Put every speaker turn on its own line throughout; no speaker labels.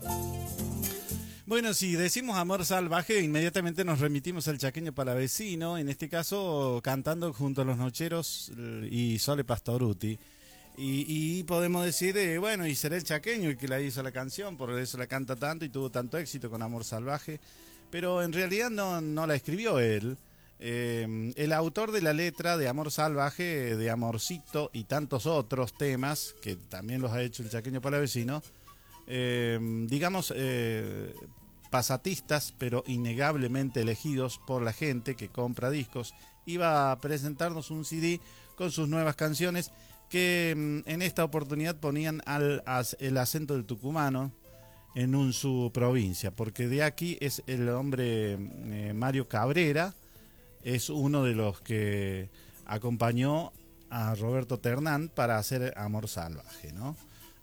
Bueno, si decimos amor salvaje, inmediatamente nos remitimos al chaqueño palavecino, en este caso cantando junto a los Nocheros y Sole Pastoruti. Y podemos decir, bueno, y será el chaqueño el que la hizo la canción, por eso la canta tanto y tuvo tanto éxito con Amor Salvaje, pero en realidad no la escribió él. El autor de la letra de Amor Salvaje, de Amorcito y tantos otros temas, que también los ha hecho el chaqueño palavecino, digamos, pasatistas, pero innegablemente elegidos por la gente que compra discos, iba a presentarnos un CD con sus nuevas canciones que en esta oportunidad ponían el acento del tucumano en su provincia, porque de aquí es el hombre Mario Cabrera, es uno de los que acompañó a Roberto Ternán para hacer Amor Salvaje, ¿no?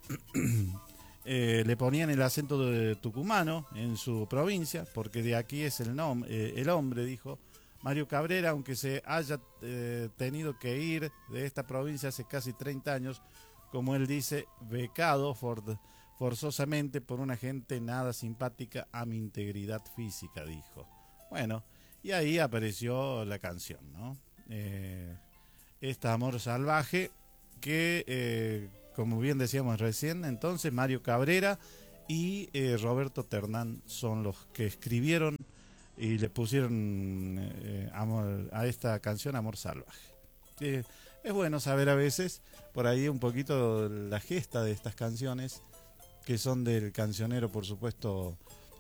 Le ponían el acento de tucumano en su provincia, porque de aquí es el hombre, dijo Mario Cabrera, aunque se haya tenido que ir de esta provincia hace casi 30 años, como él dice, becado forzosamente por una gente nada simpática a mi integridad física, dijo. Bueno, y ahí apareció la canción, ¿no? Esta Amor Salvaje, que, como bien decíamos recién, entonces Mario Cabrera y Roberto Ternán son los que escribieron y le pusieron a esta canción Amor Salvaje. Es bueno saber a veces por ahí un poquito la gesta de estas canciones, que son del cancionero, por supuesto,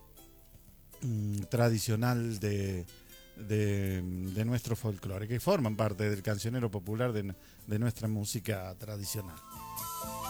tradicional de nuestro folclore, que forman parte del cancionero popular de nuestra música tradicional.